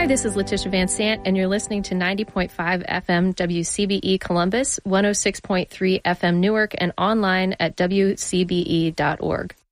Hi, this is Letitia Van Sant, and you're listening to 90.5 FM WCBE Columbus, 106.3 FM Newark, and online at WCBE.org.